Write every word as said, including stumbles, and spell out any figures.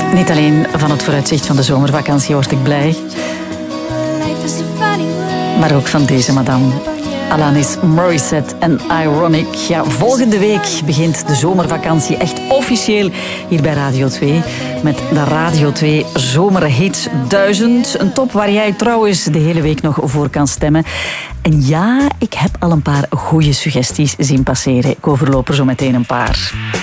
Niet alleen van het vooruitzicht van de zomervakantie word ik blij, maar ook van deze madame. Alanis Morissette en Ironic. Ja, volgende week begint de zomervakantie echt officieel hier bij Radio twee. Met de Radio twee Zomerhits duizend. Een top waar jij trouwens de hele week nog voor kan stemmen. En ja, ik heb al een paar goede suggesties zien passeren. Ik overloop er zo meteen een paar.